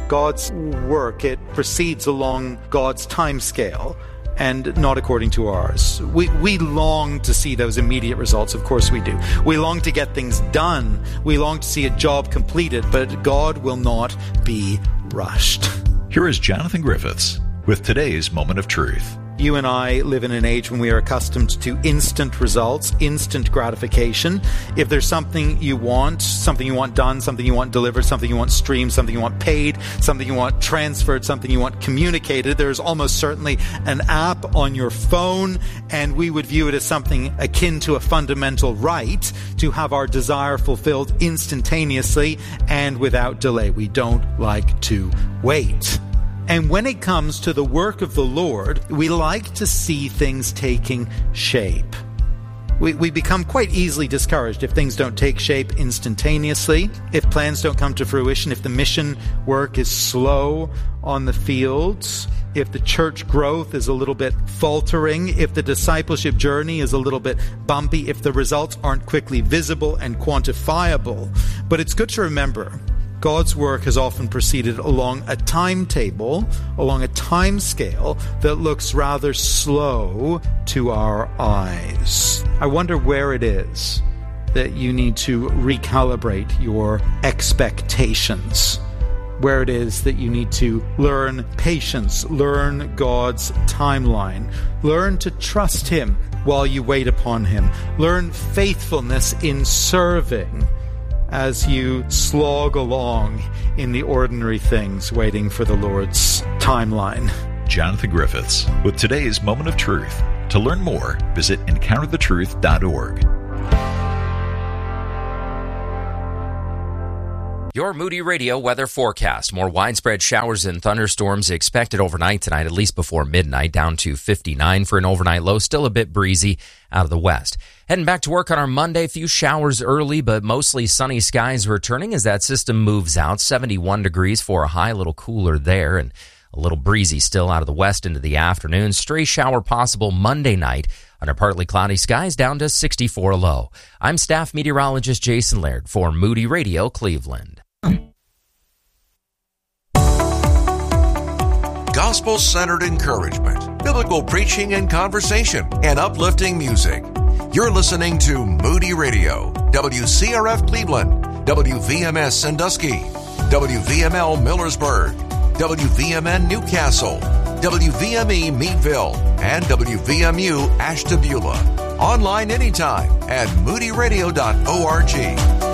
God's work, it proceeds along God's time scale and not according to ours. We long to see those immediate results. Of course we do. We long to get things done. We long to see a job completed, but God will not be rushed. Here is Jonathan Griffiths with today's Moment of Truth. You and I live in an age when we are accustomed to instant results, instant gratification. If there's something you want done, something you want delivered, something you want streamed, something you want paid, something you want transferred, something you want communicated, there's almost certainly an app on your phone, and we would view it as something akin to a fundamental right to have our desire fulfilled instantaneously and without delay. We don't like to wait. And when it comes to the work of the Lord, we like to see things taking shape. We become quite easily discouraged if things don't take shape instantaneously, if plans don't come to fruition, if the mission work is slow on the fields, if the church growth is a little bit faltering, if the discipleship journey is a little bit bumpy, if the results aren't quickly visible and quantifiable. But it's good to remember, God's work has often proceeded along a timetable, along a time scale that looks rather slow to our eyes. I wonder where it is that you need to recalibrate your expectations, where it is that you need to learn patience, learn God's timeline, learn to trust Him while you wait upon Him, learn faithfulness in serving as you slog along in the ordinary things, waiting for the Lord's timeline. Jonathan Griffiths with today's Moment of Truth. To learn more, visit encounterthetruth.org. Your Moody Radio weather forecast. More widespread showers and thunderstorms expected overnight tonight, at least before midnight, down to 59 for an overnight low. Still a bit breezy out of the west. Heading back to work on our Monday, a few showers early, but mostly sunny skies returning as that system moves out. 71 degrees for a high, a little cooler there, and a little breezy still out of the west into the afternoon. Stray shower possible Monday night under partly cloudy skies, down to 64 low. I'm staff meteorologist Jason Laird for Moody Radio Cleveland. Gospel-centered encouragement, biblical preaching and conversation, and uplifting music. You're listening to Moody Radio, WCRF Cleveland, WVMS Sandusky, WVML Millersburg, WVMN Newcastle, WVME Meadville, and WVMU Ashtabula. Online anytime at moodyradio.org.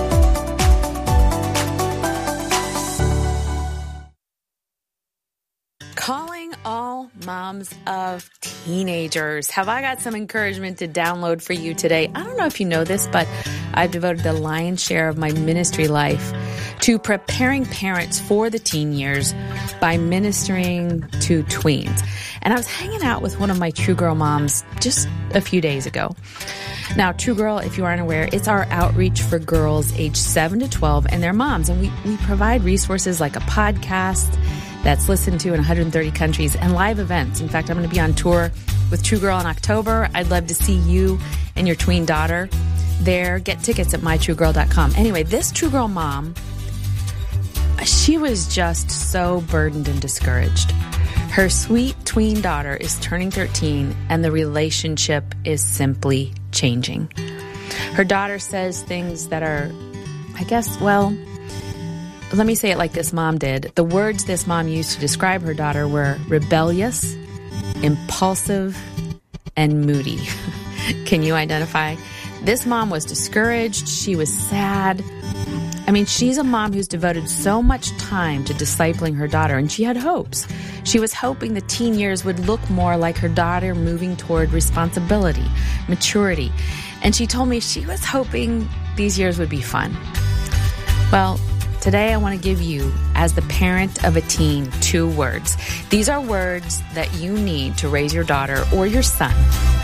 Calling all moms of teenagers. Have I got some encouragement to download for you today? I don't know if you know this, but I've devoted the lion's share of my ministry life to preparing parents for the teen years by ministering to tweens. And I was hanging out with one of my True Girl moms just a few days ago. Now, True Girl, if you aren't aware, it's our outreach for girls aged 7 to 12 and their moms. And we provide resources like a podcast that's listened to in 130 countries and live events. In fact, I'm going to be on tour with True Girl in October. I'd love to see you and your tween daughter there. Get tickets at mytruegirl.com. Anyway, this True Girl mom, she was just so burdened and discouraged. Her sweet tween daughter is turning 13, and the relationship is simply changing. Her daughter says things that are, I guess, well, let me say it like this mom did. The words this mom used to describe her daughter were rebellious, impulsive, and moody. Can you identify? This mom was discouraged. She was sad. I mean, she's a mom who's devoted so much time to discipling her daughter, and she had hopes. She was hoping the teen years would look more like her daughter moving toward responsibility, maturity. And she told me she was hoping these years would be fun. Well, today I want to give you, as the parent of a teen, 2 words. These are words that you need to raise your daughter or your son.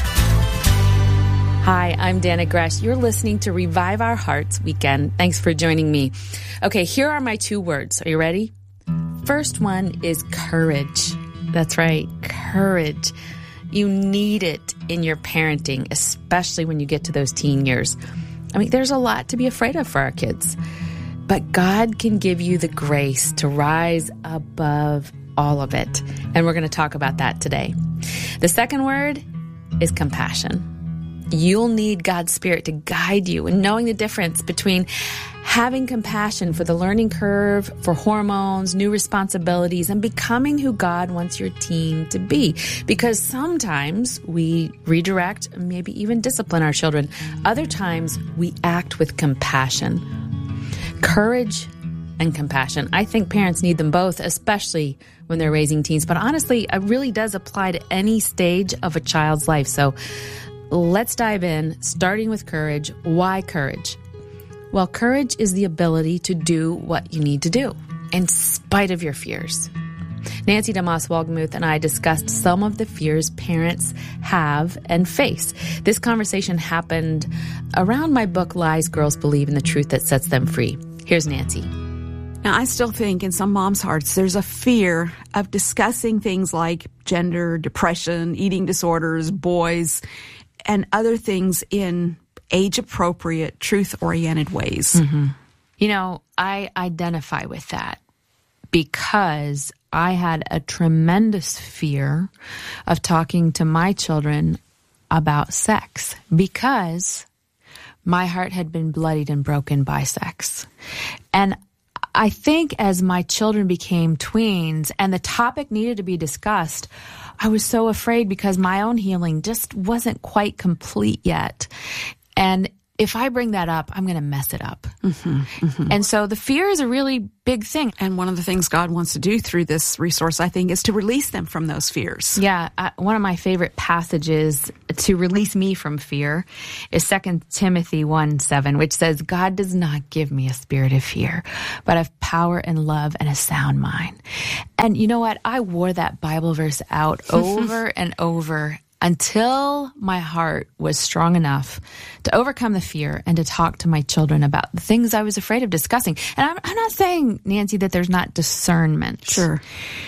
Hi, I'm Dana Gresh. You're listening to Revive Our Hearts Weekend. Thanks for joining me. Okay, here are my 2 words. Are you ready? First one is courage. That's right, courage. You need it in your parenting, especially when you get to those teen years. I mean, there's a lot to be afraid of for our kids. but God can give you the grace to rise above all of it. And we're going to talk about that today. The second word is compassion. You'll need God's Spirit to guide you in knowing the difference between having compassion for the learning curve, for hormones, new responsibilities, and becoming who God wants your teen to be. Because sometimes we redirect, maybe even discipline our children. Other times we act with compassion. Courage and compassion. I think parents need them both, especially when they're raising teens. But honestly, it really does apply to any stage of a child's life. So let's dive in, starting with courage. Why courage? Well, courage is the ability to do what you need to do, in spite of your fears. Nancy DeMoss Wolgemuth and I discussed some of the fears parents have and face. This conversation happened around my book, Lies Girls Believe in the Truth That Sets Them Free. Here's Nancy. Now, I still think in some moms' hearts, there's a fear of discussing things like gender, depression, eating disorders, boys, and other things in age-appropriate, truth-oriented ways. Mm-hmm. You know, I identify with that because I had a tremendous fear of talking to my children about sex because my heart had been bloodied and broken by sex. And I think as my children became tweens and the topic needed to be discussed, I was so afraid because my own healing just wasn't quite complete yet. And if I bring that up, I'm going to mess it up. Mm-hmm, mm-hmm. And so the fear is a really big thing. And one of the things God wants to do through this resource, I think, is to release them from those fears. Yeah. One of my favorite passages to release me from fear is 2 Timothy 1:7, which says, God does not give me a spirit of fear, but of power and love and a sound mind. And you know what? I wore that Bible verse out over and over until my heart was strong enough to overcome the fear and to talk to my children about the things I was afraid of discussing. And I'm not saying, Nancy, that there's not discernment. Sure.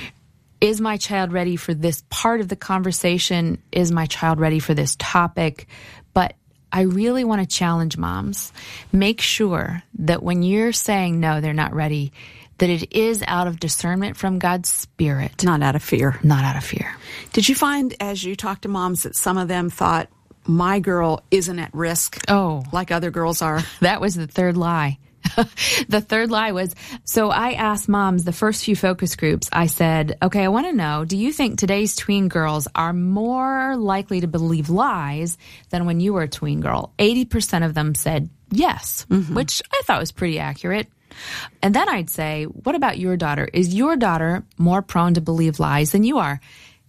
Is my child ready for this part of the conversation? Is my child ready for this topic? But I really want to challenge moms. Make sure that when you're saying no, they're not ready, that it is out of discernment from God's Spirit. Not out of fear. Not out of fear. Did you find, as you talked to moms, that some of them thought, my girl isn't at risk like other girls are? That was the third lie. The third lie was, so I asked moms, the first few focus groups, I said, okay, I want to know, do you think today's tween girls are more likely to believe lies than when you were a tween girl? 80% of them said yes, which I thought was pretty accurate. And then I'd say, what about your daughter? Is your daughter more prone to believe lies than you are?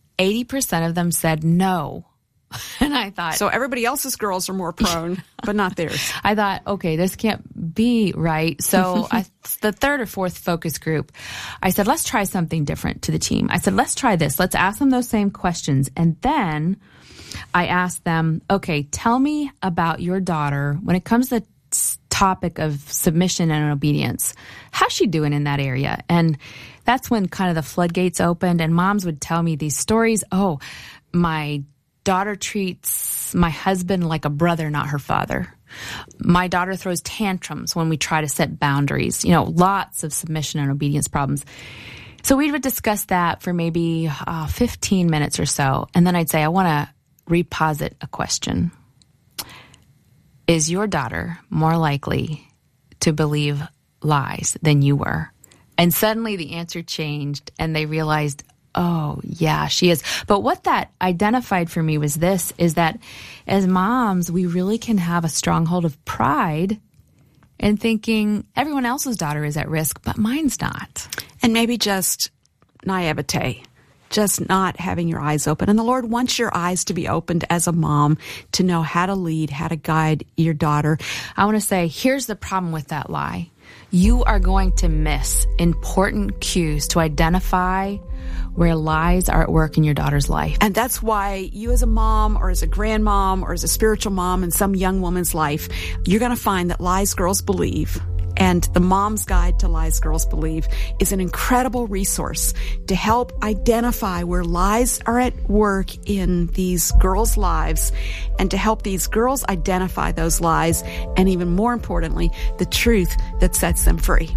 80% of them said no. And I thought... So everybody else's girls are more prone, but not theirs. I thought, okay, this can't be right. So the third or fourth focus group, I said, let's try something different to the team. I said, let's try this. Let's ask them those same questions. And then I asked them, okay, tell me about your daughter when it comes to topic of submission and obedience. How's she doing in that area? And that's when kind of the floodgates opened and moms would tell me these stories. Oh, my daughter treats my husband like a brother, not her father. My daughter throws tantrums when we try to set boundaries. You know, lots of submission and obedience problems. So we would discuss that for maybe 15 minutes or so. And then I'd say, I want to reposit a question. Is your daughter more likely to believe lies than you were? And suddenly the answer changed and they realized, oh, yeah, she is. But what that identified for me was this, is that as moms, we really can have a stronghold of pride in thinking everyone else's daughter is at risk, but mine's not. And maybe just naivete. Just not having your eyes open. And the Lord wants your eyes to be opened as a mom to know how to lead, how to guide your daughter. I want to say, here's the problem with that lie. You are going to miss important cues to identify where lies are at work in your daughter's life. And that's why you as a mom or as a grandmom or as a spiritual mom in some young woman's life, you're going to find that lies girls believe And the Mom's Guide to Lies Girls Believe is an incredible resource to help identify where lies are at work in these girls' lives and to help these girls identify those lies and, even more importantly, the truth that sets them free.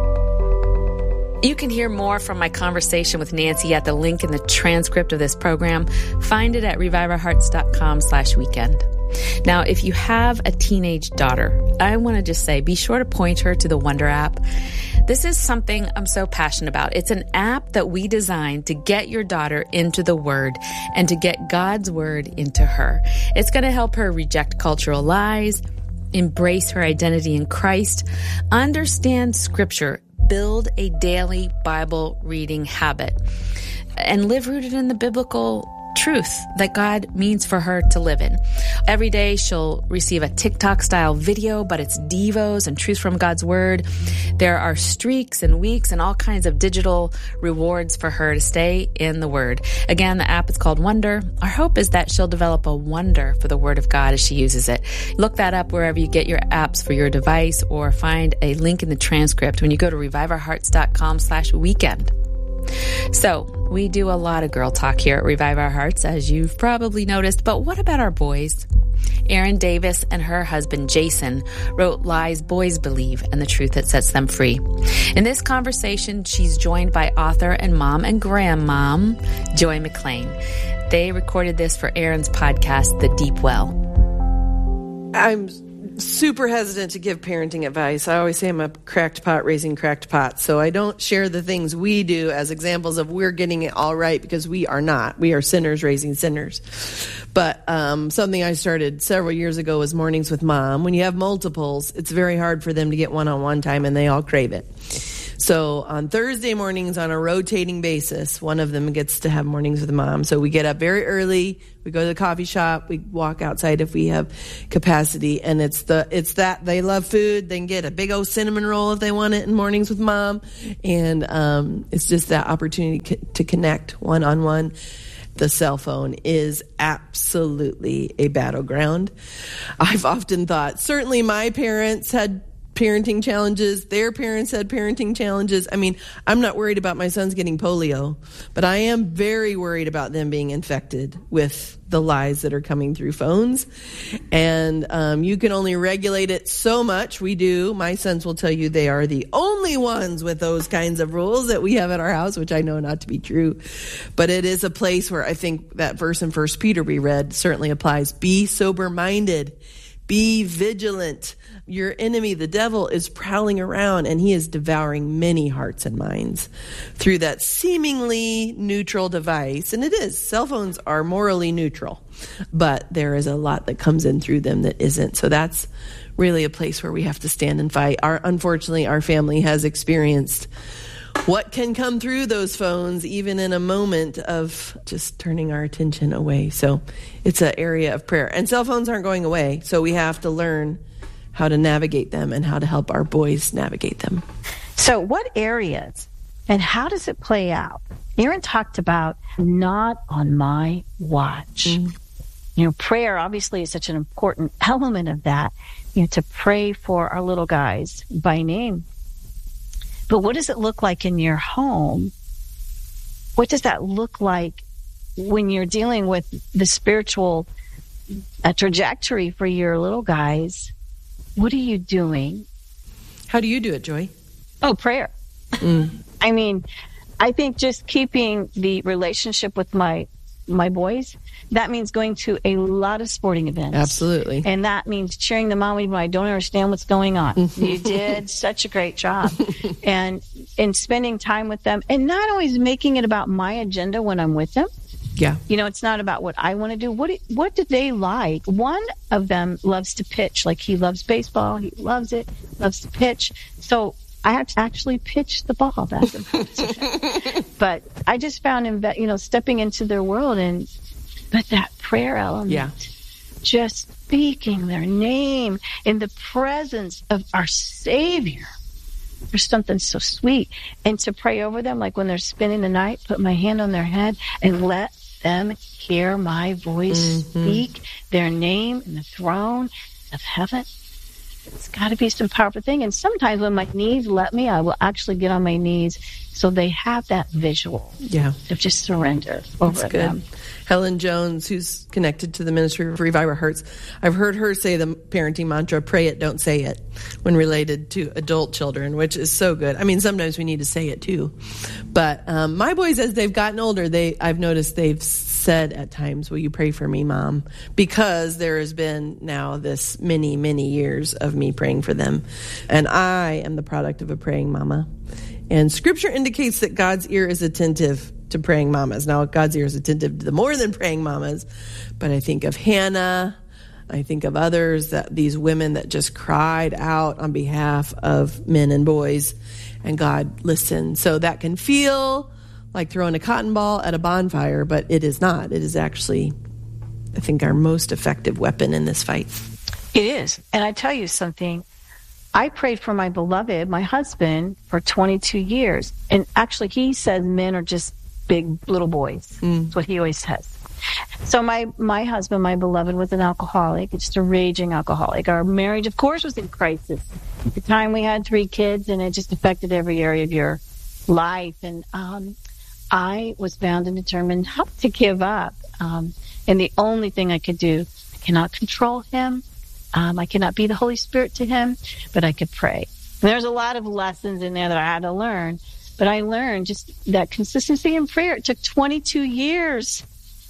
You can hear more from my conversation with Nancy at the link in the transcript of this program. Find it at reviveourhearts.com/weekend. Now, if you have a teenage daughter, I want to just say, be sure to point her to the Wonder app. This is something I'm so passionate about. It's an app that we designed to get your daughter into the Word and to get God's Word into her. It's going to help her reject cultural lies, embrace her identity in Christ, understand Scripture, build a daily Bible reading habit, and live rooted in the biblical truth that God means for her to live in. Every day she'll receive a TikTok-style video, but it's devos and truth from God's Word. There are streaks and weeks and all kinds of digital rewards for her to stay in the Word. Again, the app is called Wonder. Our hope is that she'll develop a wonder for the Word of God as she uses it. Look that up wherever you get your apps for your device, or find a link in the transcript when you go to reviveourhearts.com/weekend. So, we do a lot of girl talk here at Revive Our Hearts, as you've probably noticed, but what about our boys? Erin Davis and her husband, Jason, wrote Lies Boys Believe and the Truth That Sets Them Free. In this conversation, she's joined by author and mom and grandmom, Joy McLean. They recorded this for Erin's podcast, The Deep Well. I'm super hesitant to give parenting advice. I always say I'm a cracked pot raising cracked pots. So I don't share the things we do as examples of we're getting it all right, because we are not. We are sinners raising sinners. But something I started several years ago was Mornings with Mom. When you have multiples, it's very hard for them to get one-on-one time, and they all crave it. So on Thursday mornings, on a rotating basis, one of them gets to have Mornings with Mom. So we get up very early, we go to the coffee shop, we walk outside if we have capacity, and it's that they love food. They can get a big old cinnamon roll if they want it in Mornings with Mom, and it's just that opportunity to connect one-on-one. The cell phone is absolutely a battleground. I've often thought, certainly my parents had parenting challenges. Their parents had parenting challenges. I mean, I'm not worried about my sons getting polio, but I am very worried about them being infected with the lies that are coming through phones. And you can only regulate it so much. We do. My sons will tell you they are the only ones with those kinds of rules that we have at our house, which I know not to be true. But it is a place where I think that verse in 1 Peter we read certainly applies. Be sober-minded. Be vigilant. Your enemy, the devil, is prowling around, and he is devouring many hearts and minds through that seemingly neutral device. And it is. Cell phones are morally neutral, but there is a lot that comes in through them that isn't. So that's really a place where we have to stand and fight. Unfortunately, our family has experienced what can come through those phones, even in a moment of just turning our attention away. So it's an area of prayer. And cell phones aren't going away, so we have to learn how to navigate them and how to help our boys navigate them. So what areas and how does it play out? Erin talked about not on my watch. You know, prayer obviously is such an important element of that, you know, to pray for our little guys by name. But what does it look like in your home? What does that look like when you're dealing with the spiritual trajectory for your little guys? What are you doing? How do you do it, Joy? Oh, prayer. I mean, I think just keeping the relationship with my boys, that means going to a lot of sporting events. Absolutely. And that means cheering them on even when I don't understand what's going on. You did such a great job. And spending time with them, and not always making it about my agenda when I'm with them. Yeah. You know, it's not about what I want to do. What do they like? One of them loves to pitch. Like, he loves baseball. He loves it. Loves to pitch. So I have to actually pitch the ball. That's important. But I just found him, stepping into their world, but that prayer element, just speaking their name in the presence of our Savior. There's something so sweet. And to pray over them, like when they're spending the night, put my hand on their head and let them hear my voice speak their name in the throne of heaven. It's got to be some powerful thing. And sometimes when my knees let me, I will actually get on my knees so they have that visual of just surrender over them. Helen Jones, who's connected to the ministry of Revive Our Hearts, I've heard her say the parenting mantra, pray it, don't say it, when related to adult children, which is so good. I mean, sometimes we need to say it too. But my boys, as they've gotten older, I've noticed they've said at times, will you pray for me, Mom? Because there has been now this many, many years of me praying for them. And I am the product of a praying mama. And Scripture indicates that God's ear is attentive to praying mamas. Now, God's ear is attentive to the more than praying mamas, but I think of Hannah, I think of others, that these women that just cried out on behalf of men and boys, and God listened. So that can feel like throwing a cotton ball at a bonfire, but it is not. It is actually, I think, our most effective weapon in this fight. It is. And I tell you something, I prayed for my beloved, my husband, for 22 years. And actually, he says men are just big little boys. That's what he always says. So my husband, my beloved, was an alcoholic, just a raging alcoholic. Our marriage, of course, was in crisis. At the time, we had 3 kids, and it just affected every area of your life. And I was bound and determined not to give up. And the only thing I could do, I cannot control him. I cannot be the Holy Spirit to him, but I could pray. And there's a lot of lessons in there that I had to learn. But I learned just that consistency in prayer. It took 22 years,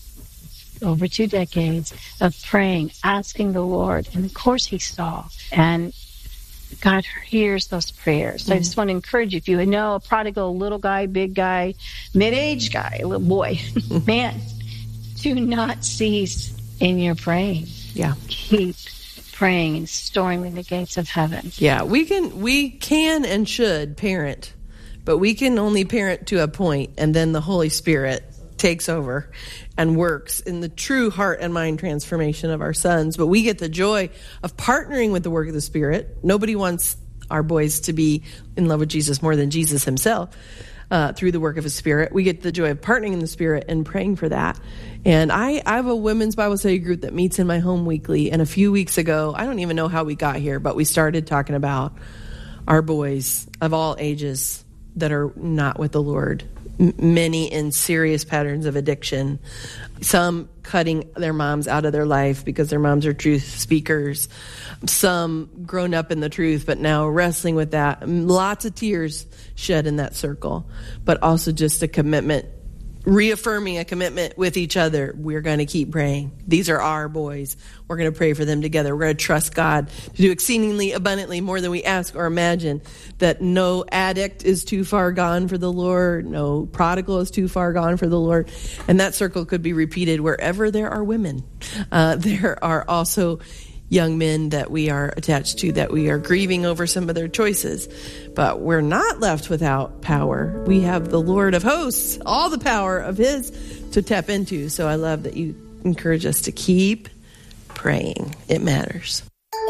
over 2 decades of praying, asking the Lord. And of course he saw. And God hears those prayers. So I just want to encourage you, if you know a prodigal, little guy, big guy, mid-aged guy, a little boy, man, do not cease in your praying. Yeah. Keep praying and storming the gates of heaven. Yeah, we can and should parent. But we can only parent to a point, and then the Holy Spirit takes over and works in the true heart and mind transformation of our sons. But we get the joy of partnering with the work of the Spirit. Nobody wants our boys to be in love with Jesus more than Jesus himself through the work of his Spirit. We get the joy of partnering in the Spirit and praying for that. And I have a women's Bible study group that meets in my home weekly. And a few weeks ago, I don't even know how we got here, but we started talking about our boys of all ages that are not with the Lord, many in serious patterns of addiction, some cutting their moms out of their life because their moms are truth speakers, some grown up in the truth but now wrestling with that, lots of tears shed in that circle, but also just a commitment, reaffirming a commitment with each other. We're going to keep praying. These are our boys. We're going to pray for them together. We're going to trust God to do exceedingly abundantly more than we ask or imagine, that no addict is too far gone for the Lord. No prodigal is too far gone for the Lord. And that circle could be repeated wherever there are women. There are also young men that we are attached to, that we are grieving over some of their choices. But we're not left without power. We have the Lord of hosts, all the power of his to tap into. So I love that you encourage us to keep praying. It matters.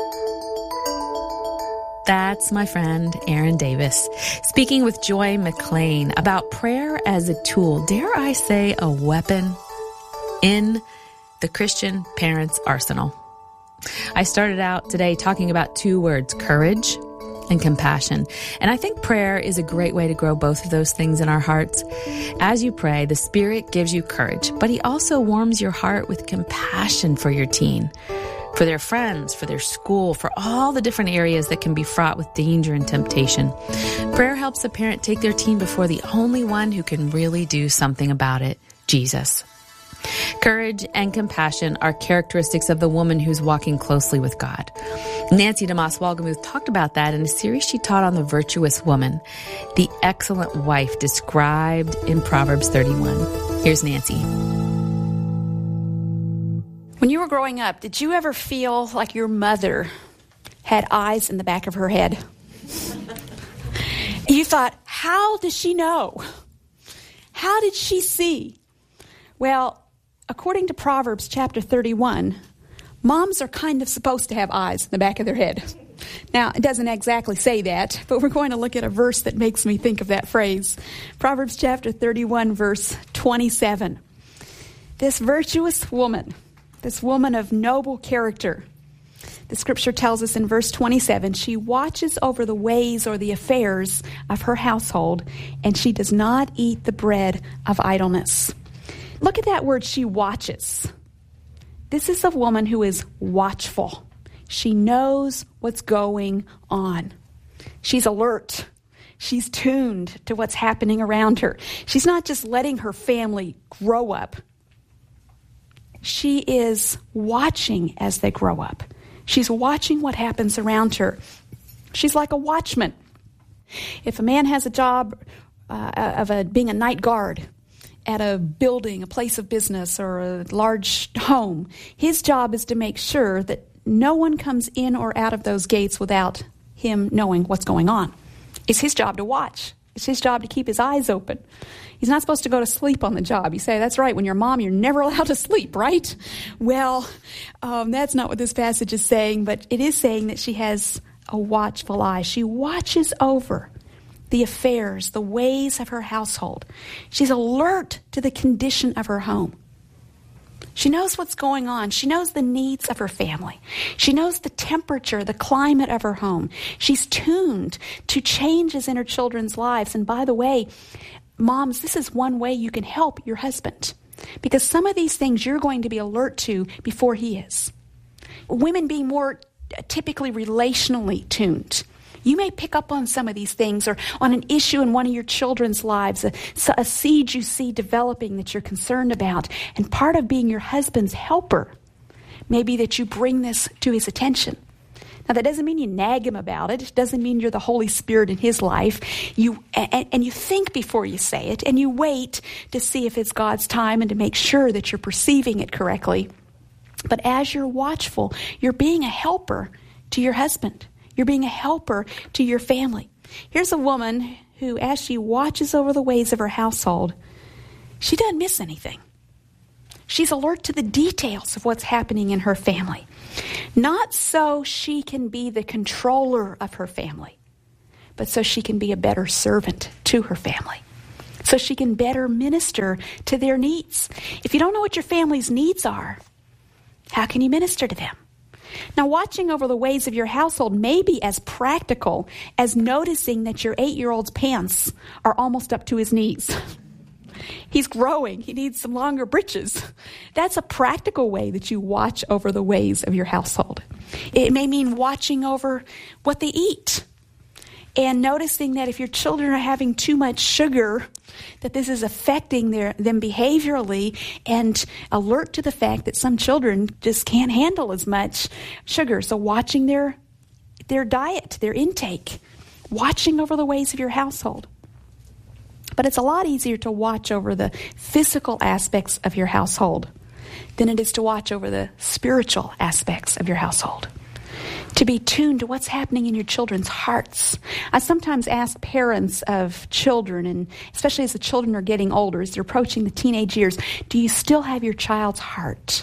That's my friend Erin Davis speaking with Joy McLean about prayer as a tool, dare I say a weapon, in the Christian parent's arsenal. I started out today talking about 2 words, courage and compassion. And I think prayer is a great way to grow both of those things in our hearts. As you pray, the Spirit gives you courage, but he also warms your heart with compassion for your teen, for their friends, for their school, for all the different areas that can be fraught with danger and temptation. Prayer helps a parent take their teen before the only one who can really do something about it, Jesus. Courage and compassion are characteristics of the woman who's walking closely with God. Nancy DeMoss Wolgemuth talked about that in a series she taught on the virtuous woman, the excellent wife described in Proverbs 31. Here's Nancy. When you were growing up, did you ever feel like your mother had eyes in the back of her head? You thought, how does she know? How did she see? Well, according to Proverbs chapter 31, moms are kind of supposed to have eyes in the back of their head. Now, it doesn't exactly say that, but we're going to look at a verse that makes me think of that phrase. Proverbs chapter 31, verse 27. This virtuous woman, this woman of noble character, The scripture tells us in verse 27, she watches over the ways or the affairs of her household, and she does not eat the bread of idleness. Look at that word, she watches. This is a woman who is watchful. She knows what's going on. She's alert. She's tuned to what's happening around her. She's not just letting her family grow up. She is watching as they grow up. She's watching what happens around her. She's like a watchman. If a man has a job being a night guard at a building, a place of business, or a large home, his job is to make sure that no one comes in or out of those gates without him knowing what's going on. It's his job to watch. It's his job to keep his eyes open. He's not supposed to go to sleep on the job. You say, that's right, when you're a mom, you're never allowed to sleep, right? Well, that's not what this passage is saying, but it is saying that she has a watchful eye. She watches over the affairs, the ways of her household. She's alert to the condition of her home. She knows what's going on. She knows the needs of her family. She knows the temperature, the climate of her home. She's tuned to changes in her children's lives. And by the way, moms, this is one way you can help your husband, because some of these things you're going to be alert to before he is. Women being more typically relationally tuned. You may pick up on some of these things, or on an issue in one of your children's lives, a seed you see developing that you're concerned about. And part of being your husband's helper may be that you bring this to his attention. Now, that doesn't mean you nag him about it. It doesn't mean you're the Holy Spirit in his life. You think before you say it, and you wait to see if it's God's time and to make sure that you're perceiving it correctly. But as you're watchful, you're being a helper to your husband. You're being a helper to your family. Here's a woman who, as she watches over the ways of her household, she doesn't miss anything. She's alert to the details of what's happening in her family. Not so she can be the controller of her family, but so she can be a better servant to her family. So she can better minister to their needs. If you don't know what your family's needs are, how can you minister to them? Now, watching over the ways of your household may be as practical as noticing that your 8-year-old's pants are almost up to his knees. He's growing. He needs some longer breeches. That's a practical way that you watch over the ways of your household. It may mean watching over what they eat and noticing that if your children are having too much sugar, that this is affecting them behaviorally, and alert to the fact that some children just can't handle as much sugar. So watching their diet, their intake, watching over the ways of your household. But it's a lot easier to watch over the physical aspects of your household than it is to watch over the spiritual aspects of your household. To be tuned to what's happening in your children's hearts. I sometimes ask parents of children, and especially as the children are getting older, as they're approaching the teenage years, do you still have your child's heart?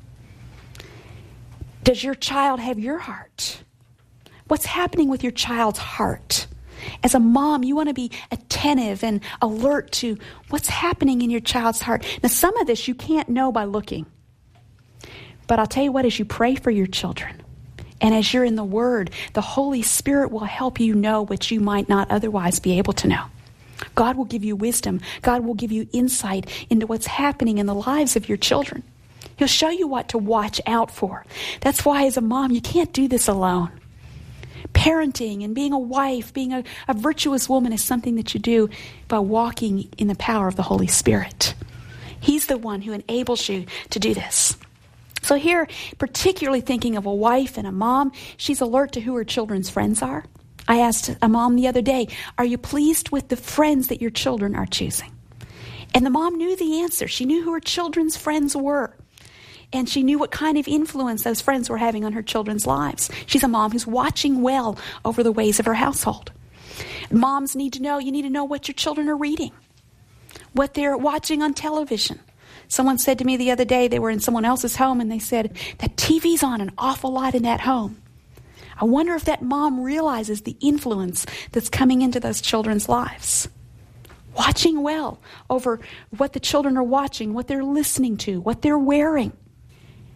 Does your child have your heart? What's happening with your child's heart? As a mom, you want to be attentive and alert to what's happening in your child's heart. Now, some of this you can't know by looking. But I'll tell you what, as you pray for your children, and as you're in the Word, the Holy Spirit will help you know what you might not otherwise be able to know. God will give you wisdom. God will give you insight into what's happening in the lives of your children. He'll show you what to watch out for. That's why as a mom, you can't do this alone. Parenting and being a wife, being a virtuous woman is something that you do by walking in the power of the Holy Spirit. He's the one who enables you to do this. So here, particularly thinking of a wife and a mom, she's alert to who her children's friends are. I asked a mom the other day, are you pleased with the friends that your children are choosing? And the mom knew the answer. She knew who her children's friends were. And she knew what kind of influence those friends were having on her children's lives. She's a mom who's watching well over the ways of her household. Moms need to know, you need to know what your children are reading, what they're watching on television. Someone said to me the other day, they were in someone else's home, and they said, that TV's on an awful lot in that home. I wonder if that mom realizes the influence that's coming into those children's lives. Watching well over what the children are watching, what they're listening to, what they're wearing.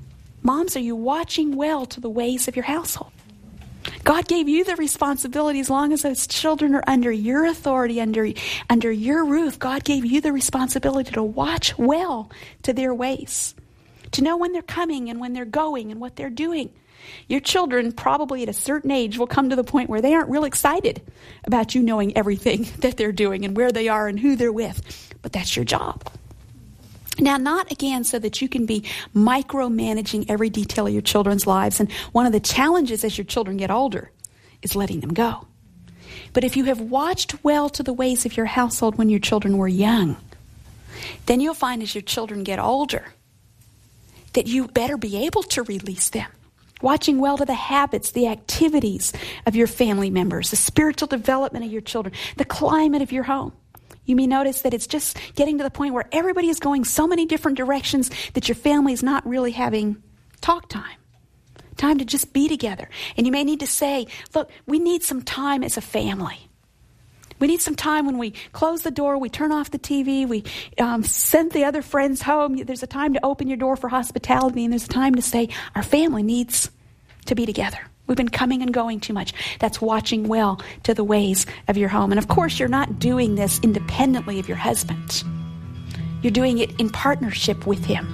Moms, are you watching well to the ways of your household? God gave you the responsibility as long as those children are under your authority, under your roof. God gave you the responsibility to watch well to their ways, to know when they're coming and when they're going and what they're doing. Your children probably at a certain age will come to the point where they aren't real excited about you knowing everything that they're doing and where they are and who they're with. But that's your job. Now, not again so that you can be micromanaging every detail of your children's lives. And one of the challenges as your children get older is letting them go. But if you have watched well to the ways of your household when your children were young, then you'll find as your children get older that you better be able to release them. Watching well to the habits, the activities of your family members, the spiritual development of your children, the climate of your home. You may notice that it's just getting to the point where everybody is going so many different directions that your family is not really having talk time. Time to just be together. And you may need to say, look, we need some time as a family. We need some time when we close the door, we turn off the TV, we send the other friends home. There's a time to open your door for hospitality, and there's a time to say, our family needs to be together. We've been coming and going too much. That's watching well to the ways of your home. And of course, you're not doing this independently of your husband. You're doing it in partnership with him.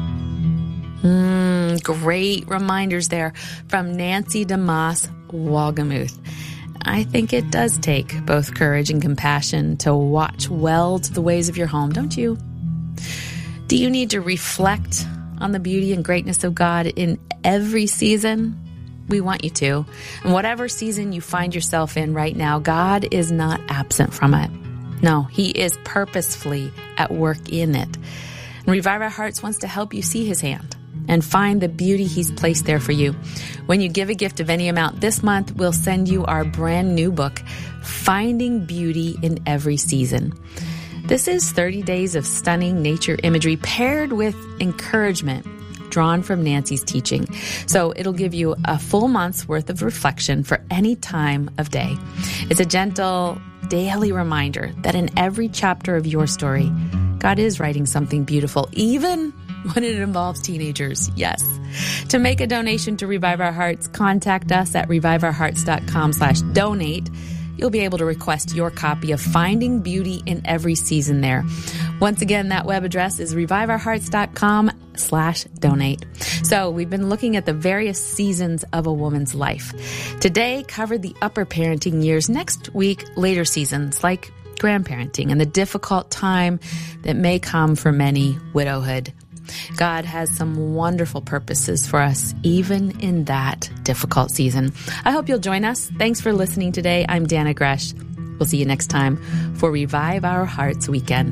Great reminders there from Nancy DeMoss Wolgemuth. I think it does take both courage and compassion to watch well to the ways of your home, don't you? Do you need to reflect on the beauty and greatness of God in every season? We want you to. And whatever season you find yourself in right now, God is not absent from it. No, He is purposefully at work in it. And Revive Our Hearts wants to help you see His hand and find the beauty He's placed there for you. When you give a gift of any amount this month, we'll send you our brand new book, Finding Beauty in Every Season. This is 30 days of stunning nature imagery paired with encouragement drawn from Nancy's teaching. So it'll give you a full month's worth of reflection for any time of day. It's a gentle daily reminder that in every chapter of your story, God is writing something beautiful, even when it involves teenagers. Yes. To make a donation to Revive Our Hearts, contact us at reviveourhearts.com/donate. You'll be able to request your copy of Finding Beauty in Every Season there. Once again, that web address is reviveourhearts.com/donate. So we've been looking at the various seasons of a woman's life. Today covered the upper parenting years. Next week, later seasons like grandparenting and the difficult time that may come for many, widowhood. God has some wonderful purposes for us, even in that difficult season. I hope you'll join us. Thanks for listening today. I'm Dana Gresh. We'll see you next time for Revive Our Hearts Weekend.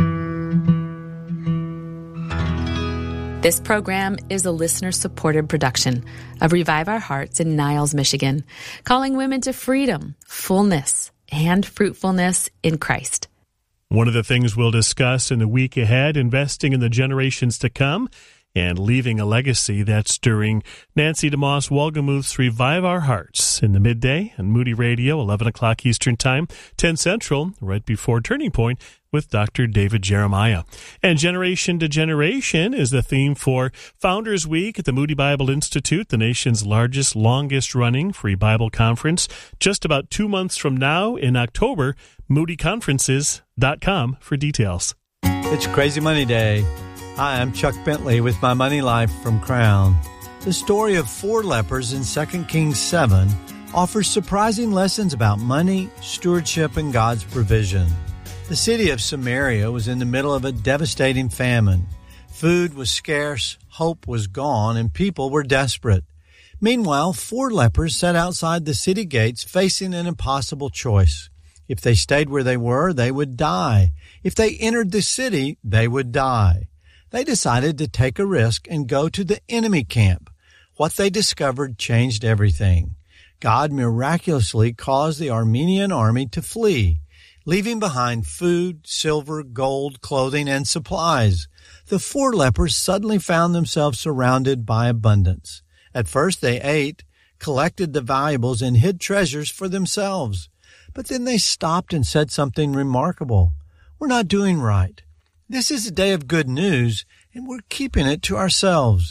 This program is a listener-supported production of Revive Our Hearts in Niles, Michigan, calling women to freedom, fullness, and fruitfulness in Christ. One of the things we'll discuss in the week ahead, investing in the generations to come and leaving a legacy. That's during Nancy DeMoss Wolgemuth's Revive Our Hearts in the midday on Moody Radio, 11 o'clock Eastern Time, 10 Central, right before Turning Point with Dr. David Jeremiah. And Generation to Generation is the theme for Founders Week at the Moody Bible Institute, the nation's largest, longest-running free Bible conference. Just about 2 months from now in October, moodyconferences.com for details. It's Crazy Money Day. Hi, I'm Chuck Bentley with My Money Life from Crown. The story of 4 lepers in 2 Kings 7 offers surprising lessons about money, stewardship, and God's provision. The city of Samaria was in the middle of a devastating famine. Food was scarce, hope was gone, and people were desperate. Meanwhile, 4 lepers sat outside the city gates facing an impossible choice. If they stayed where they were, they would die. If they entered the city, they would die. They decided to take a risk and go to the enemy camp. What they discovered changed everything. God miraculously caused the Armenian army to flee, leaving behind food, silver, gold, clothing, and supplies. The 4 lepers suddenly found themselves surrounded by abundance. At first they ate, collected the valuables, and hid treasures for themselves. But then they stopped and said something remarkable. We're not doing right. This is a day of good news, and we're keeping it to ourselves.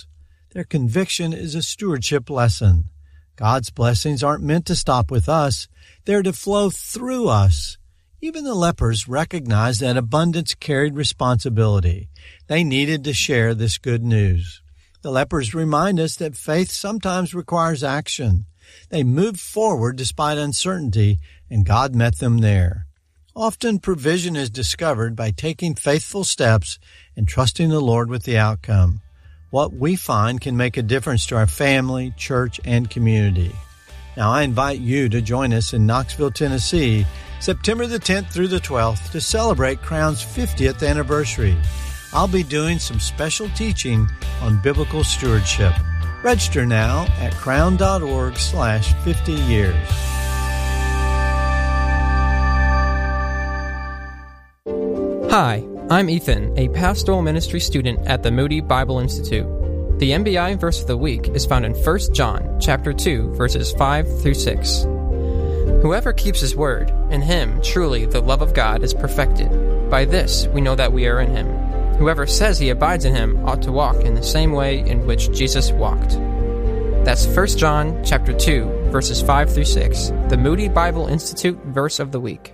Their conviction is a stewardship lesson. God's blessings aren't meant to stop with us. They're to flow through us. Even the lepers recognized that abundance carried responsibility. They needed to share this good news. The lepers remind us that faith sometimes requires action. They moved forward despite uncertainty, and God met them there. Often provision is discovered by taking faithful steps and trusting the Lord with the outcome. What we find can make a difference to our family, church, and community. Now, I invite you to join us in Knoxville, Tennessee, September the 10th through the 12th to celebrate Crown's 50th anniversary. I'll be doing some special teaching on biblical stewardship. Register now at crown.org/50 years. Hi, I'm Ethan, a pastoral ministry student at the Moody Bible Institute. The MBI verse of the week is found in 1 John chapter 2, verses 5 through 6. Whoever keeps his word, in him truly the love of God is perfected. By this we know that we are in him. Whoever says he abides in him ought to walk in the same way in which Jesus walked. That's 1 John chapter 2, verses 5 through 6, the Moody Bible Institute verse of the week.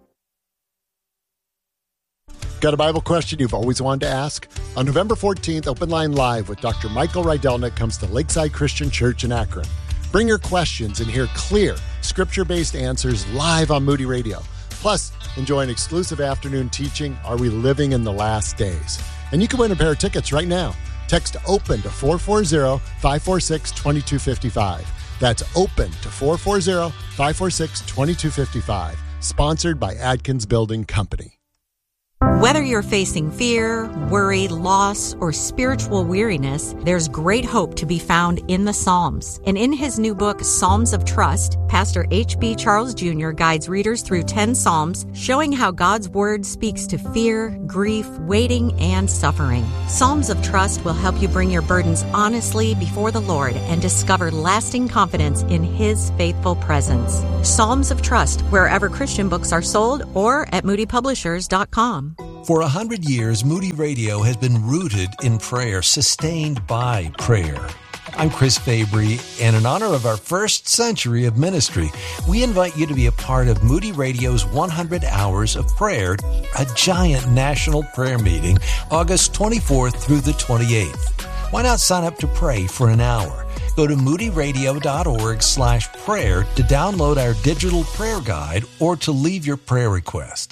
Got a Bible question you've always wanted to ask? On November 14th, Open Line Live with Dr. Michael Rydelnik comes to Lakeside Christian Church in Akron. Bring your questions and hear clear, scripture-based answers live on Moody Radio. Plus, enjoy an exclusive afternoon teaching, Are We Living in the Last Days? And you can win a pair of tickets right now. Text OPEN to 440-546-2255. That's OPEN to 440-546-2255. Sponsored by Adkins Building Company. Whether you're facing fear, worry, loss, or spiritual weariness, there's great hope to be found in the Psalms. And in his new book, Psalms of Trust, Pastor H.B. Charles Jr. guides readers through 10 Psalms, showing how God's Word speaks to fear, grief, waiting, and suffering. Psalms of Trust will help you bring your burdens honestly before the Lord and discover lasting confidence in His faithful presence. Psalms of Trust, wherever Christian books are sold or at moodypublishers.com. For 100 years, Moody Radio has been rooted in prayer, sustained by prayer. I'm Chris Fabry, and in honor of our first century of ministry, we invite you to be a part of Moody Radio's 100 Hours of Prayer, a giant national prayer meeting, August 24th through the 28th. Why not sign up to pray for an hour? Go to moodyradio.org/prayer to download our digital prayer guide or to leave your prayer request.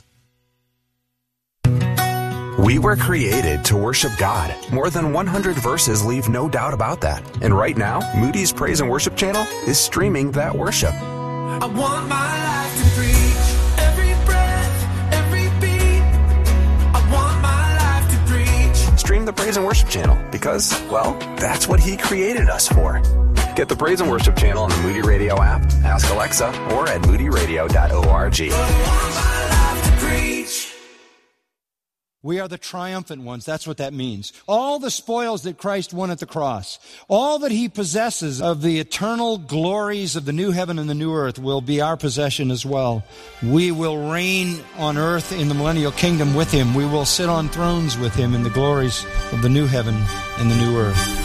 We were created to worship God. More than 100 verses leave no doubt about that. And right now, Moody's Praise and Worship channel is streaming that worship. I want my life to preach every breath, every beat. I want my life to preach. Stream the Praise and Worship channel because, well, that's what He created us for. Get the Praise and Worship channel on the Moody Radio app, ask Alexa, or at moodyradio.org. I want my life to preach. We are the triumphant ones. That's what that means. All the spoils that Christ won at the cross, all that He possesses of the eternal glories of the new heaven and the new earth will be our possession as well. We will reign on earth in the millennial kingdom with Him. We will sit on thrones with Him in the glories of the new heaven and the new earth.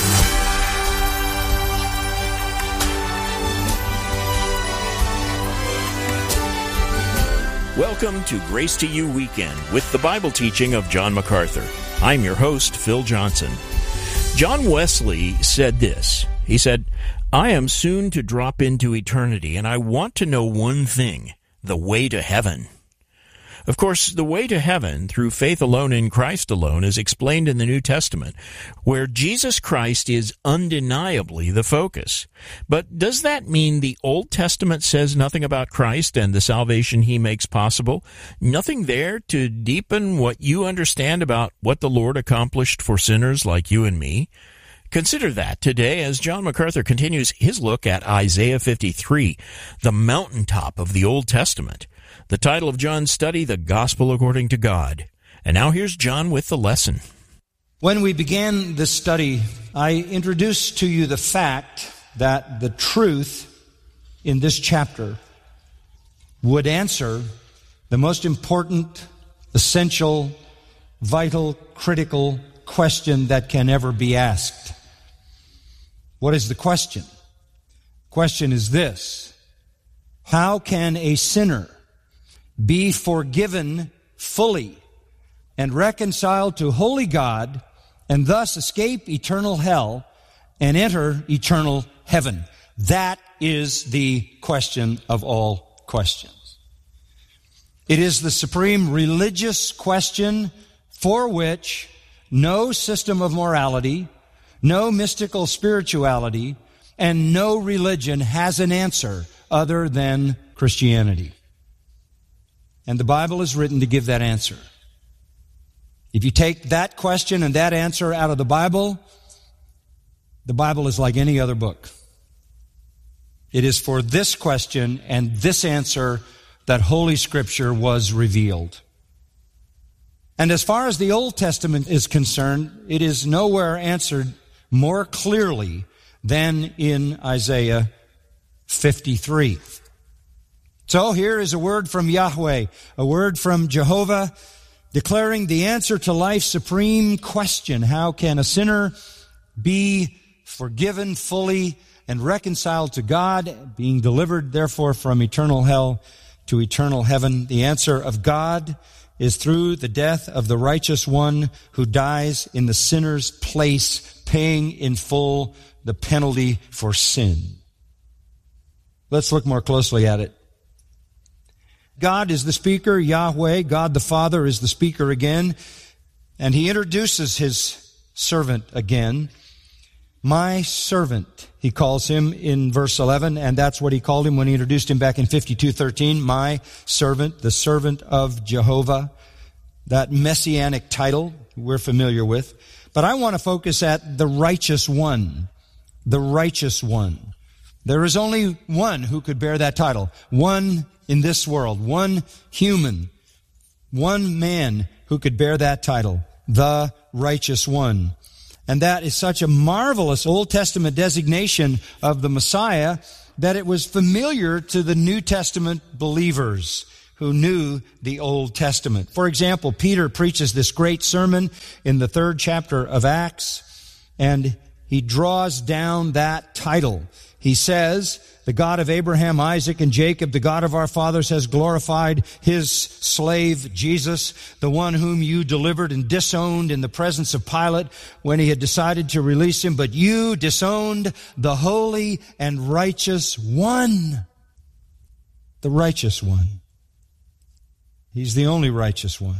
Welcome to Grace to You Weekend with the Bible teaching of John MacArthur. I'm your host, Phil Johnson. John Wesley said this. He said, "I am soon to drop into eternity, and I want to know one thing, the way to heaven." Of course, the way to heaven through faith alone in Christ alone is explained in the New Testament, where Jesus Christ is undeniably the focus. But does that mean the Old Testament says nothing about Christ and the salvation He makes possible? Nothing there to deepen what you understand about what the Lord accomplished for sinners like you and me? Consider that today as John MacArthur continues his look at Isaiah 53, the mountaintop of the Old Testament. The title of John's study, The Gospel According to God. And now here's John with the lesson. When we began this study, I introduced to you the fact that the truth in this chapter would answer the most important, essential, vital, critical question that can ever be asked. What is the question? The question is this: how can a sinner be forgiven fully and reconciled to holy God and thus escape eternal hell and enter eternal heaven? That is the question of all questions. It is the supreme religious question for which no system of morality, no mystical spirituality, and no religion has an answer other than Christianity. And the Bible is written to give that answer. If you take that question and that answer out of the Bible is like any other book. It is for this question and this answer that Holy Scripture was revealed. And as far as the Old Testament is concerned, it is nowhere answered more clearly than in Isaiah 53. So here is a word from Yahweh, a word from Jehovah, declaring the answer to life's supreme question: how can a sinner be forgiven fully and reconciled to God, being delivered, therefore, from eternal hell to eternal heaven? The answer of God is through the death of the righteous one who dies in the sinner's place, paying in full the penalty for sin. Let's look more closely at it. God is the speaker, Yahweh, God the Father is the speaker again, and he introduces his servant again. My servant, he calls him in verse 11, and that's what he called him when he introduced him back in 52:13. My servant, the servant of Jehovah, that messianic title we're familiar with. But I want to focus at the righteous one, the righteous one. There is only one who could bear that title, one in this world, one human, one man who could bear that title, the righteous one. And that is such a marvelous Old Testament designation of the Messiah that it was familiar to the New Testament believers who knew the Old Testament. For example, Peter preaches this great sermon in the 3rd chapter of Acts, and he draws down that title. He says, the God of Abraham, Isaac, and Jacob, the God of our fathers, has glorified his slave Jesus, the one whom you delivered and disowned in the presence of Pilate when he had decided to release him. But you disowned the holy and righteous one. The righteous one. He's the only righteous one.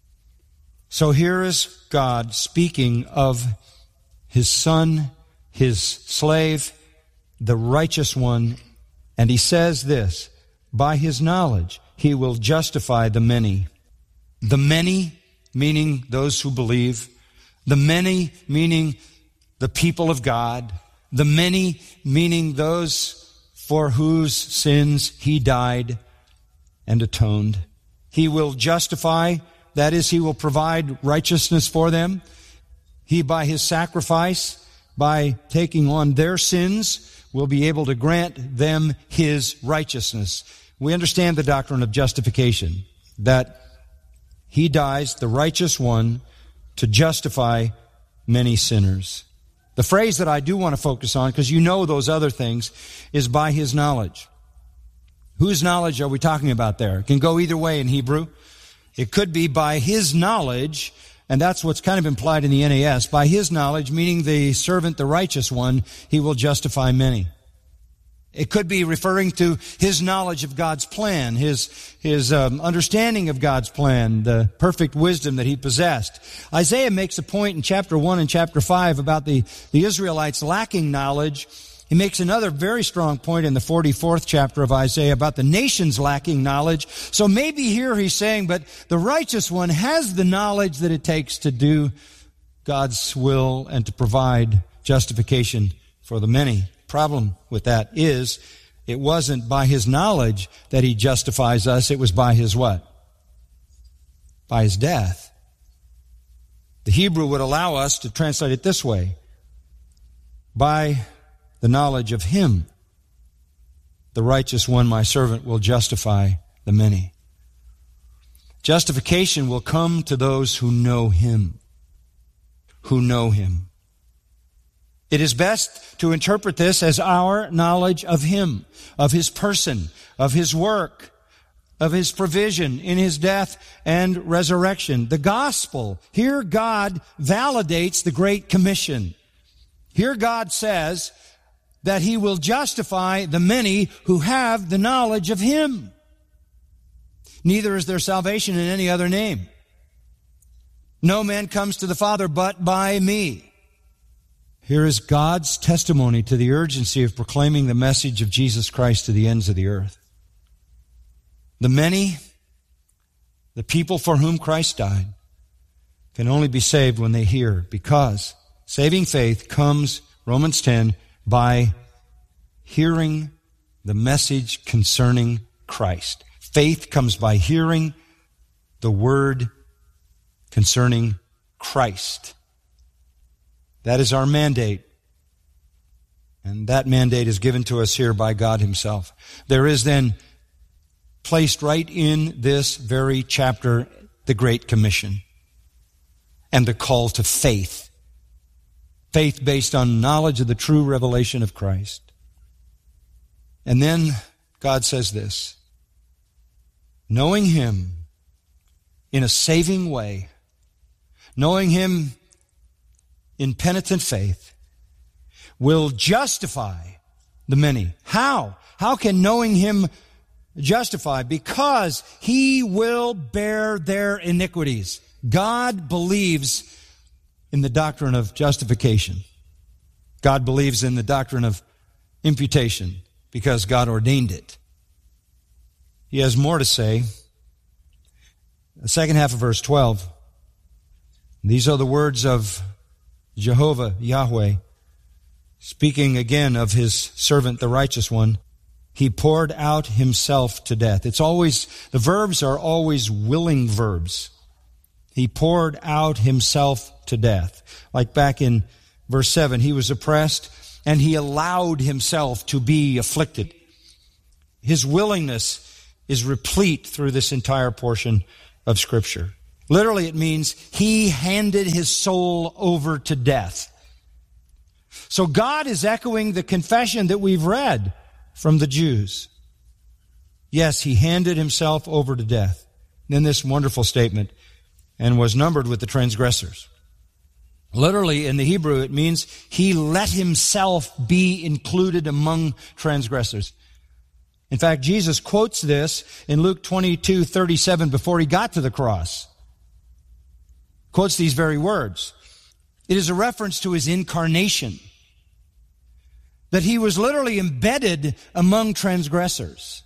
So here is God speaking of his son, his slave, the righteous one, and he says this: by his knowledge he will justify the many. The many meaning those who believe, the many meaning the people of God, the many meaning those for whose sins he died and atoned. He will justify, that is, he will provide righteousness for them. He, by his sacrifice, by taking on their sins, will be able to grant them his righteousness. We understand the doctrine of justification, that he dies, the righteous one, to justify many sinners. The phrase that I do want to focus on, because you know those other things, is by his knowledge. Whose knowledge are we talking about there? It can go either way in Hebrew. It could be by his knowledge, and that's what's kind of implied in the NAS. By his knowledge, meaning the servant, the righteous one, he will justify many. It could be referring to his knowledge of God's plan, his understanding of God's plan, the perfect wisdom that he possessed. Isaiah makes a point in chapter 1 and chapter 5 about the Israelites lacking knowledge. He makes another very strong point in the 44th chapter of Isaiah about the nations lacking knowledge. So maybe here he's saying, but the righteous one has the knowledge that it takes to do God's will and to provide justification for the many. Problem with that is, it wasn't by his knowledge that he justifies us. It was by his what? By his death. The Hebrew would allow us to translate it this way: by the knowledge of him, the righteous one, my servant, will justify the many. Justification will come to those who know him. Who know him. It is best to interpret this as our knowledge of Him, of His person, of His work, of His provision in His death and resurrection. The gospel. Here God validates the Great Commission. Here God says that He will justify the many who have the knowledge of Him. Neither is there salvation in any other name. No man comes to the Father but by me. Here is God's testimony to the urgency of proclaiming the message of Jesus Christ to the ends of the earth. The many, the people for whom Christ died, can only be saved when they hear, because saving faith comes, Romans 10, by hearing the message concerning Christ. Faith comes by hearing the word concerning Christ. That is our mandate. And that mandate is given to us here by God Himself. There is then placed right in this very chapter the Great Commission and the call to faith. Faith based on knowledge of the true revelation of Christ. And then God says this: knowing Him in a saving way, knowing Him in penitent faith, will justify the many. How? How can knowing Him justify? Because He will bear their iniquities. God believes in the doctrine of justification. God believes in the doctrine of imputation because God ordained it. He has more to say. The second half of verse 12. These are the words of Jehovah, Yahweh, speaking again of His servant, the righteous one. He poured out Himself to death. It's always, the verbs are always willing verbs. He poured out Himself to death. Like back in verse 7, He was oppressed and He allowed Himself to be afflicted. His willingness is replete through this entire portion of Scripture. Literally, it means He handed His soul over to death. So God is echoing the confession that we've read from the Jews. Yes, He handed Himself over to death. Then this wonderful statement, and was numbered with the transgressors. Literally, in the Hebrew, it means He let Himself be included among transgressors. In fact, Jesus quotes this in Luke 22:37 before He got to the cross. Quotes these very words. It is a reference to His incarnation. That He was literally embedded among transgressors.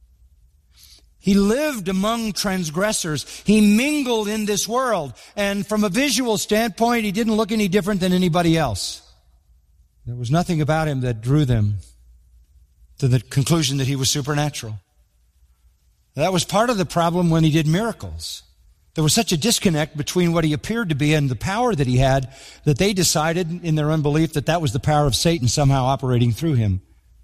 He lived among transgressors. He mingled in this world. And from a visual standpoint, He didn't look any different than anybody else. There was nothing about Him that drew them to the conclusion that He was supernatural. That was part of the problem when He did miracles. There was such a disconnect between what He appeared to be and the power that He had that they decided in their unbelief that that was the power of Satan somehow operating through Him.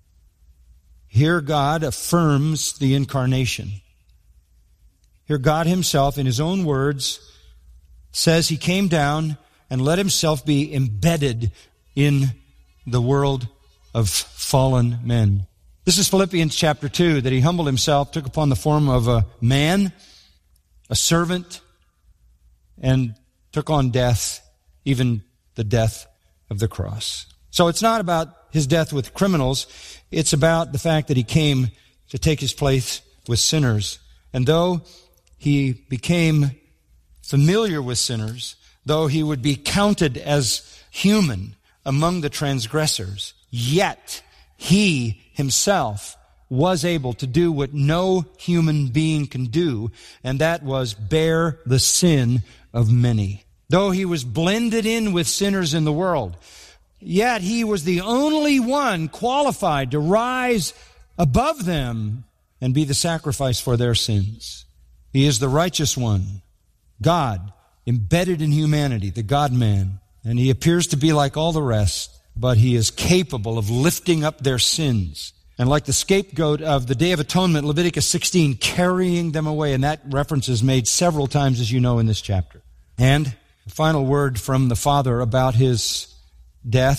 Here God affirms the incarnation. Here God Himself, in His own words, says He came down and let Himself be embedded in the world of fallen men. This is Philippians chapter 2, that He humbled Himself, took upon the form of a man, a servant, and took on death, even the death of the cross. So it's not about His death with criminals. It's about the fact that He came to take His place with sinners. And though He became familiar with sinners, though He would be counted as human among the transgressors, yet He Himself was able to do what no human being can do, and that was bear the sin of many. Though He was blended in with sinners in the world, yet He was the only one qualified to rise above them and be the sacrifice for their sins. He is the righteous one, God, embedded in humanity, the God-man. And He appears to be like all the rest, but He is capable of lifting up their sins. And like the scapegoat of the Day of Atonement, Leviticus 16, carrying them away. And that reference is made several times, as you know, in this chapter. And the final word from the Father about His death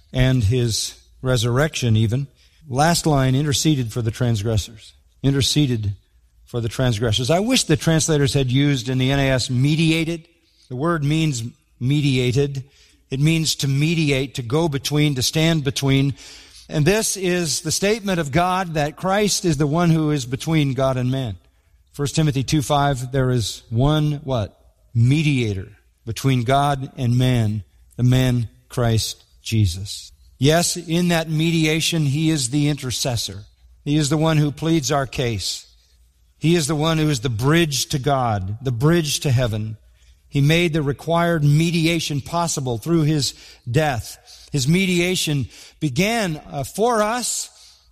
and his resurrection even. Last line, interceded for the transgressors. Interceded for the transgressors. I wish the translators had used in the NAS mediated. The word means mediated. It means to mediate, to go between, to stand between. And this is the statement of God that Christ is the one who is between God and man. 1 Timothy 2:5, there is one, what? Mediator between God and man, the man Christ Jesus. Yes, in that mediation, he is the intercessor. He is the one who pleads our case. He is the one who is the bridge to God, the bridge to heaven. He made the required mediation possible through his death. His mediation began for us,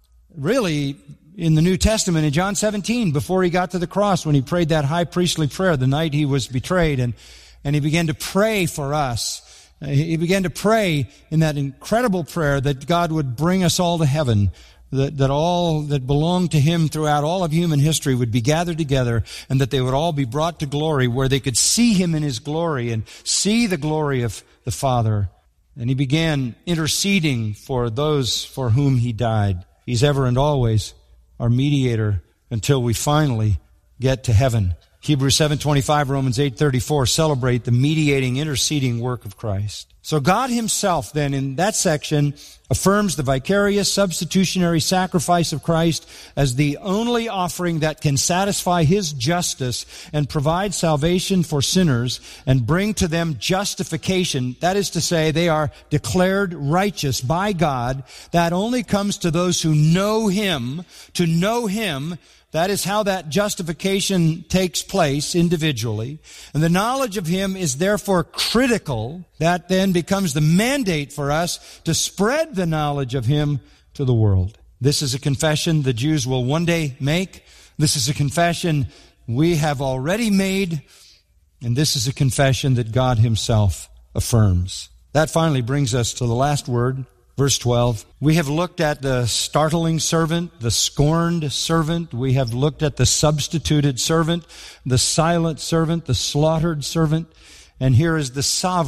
really, in the New Testament in John 17, before he got to the cross, when he prayed that high priestly prayer the night he was betrayed, and he began to pray for us. He began to pray in that incredible prayer that God would bring us all to heaven, that all that belonged to him throughout all of human history would be gathered together, and that they would all be brought to glory, where they could see him in his glory and see the glory of the Father. And he began interceding for those for whom he died. He's ever and always our mediator until we finally get to heaven. Hebrews 7:25, Romans 8:34 celebrate the mediating, interceding work of Christ. So God himself then in that section affirms the vicarious substitutionary sacrifice of Christ as the only offering that can satisfy his justice and provide salvation for sinners and bring to them justification. That is to say, they are declared righteous by God. That only comes to those who know him. To know him, that is how that justification takes place individually. And the knowledge of him is therefore critical. That then becomes the mandate for us to spread the knowledge of him to the world. This is a confession the Jews will one day make. This is a confession we have already made. And this is a confession that God himself affirms. That finally brings us to the last word. Verse 12, we have looked at the startling servant, the scorned servant. We have looked at the substituted servant, the silent servant, the slaughtered servant. And here is the sovereign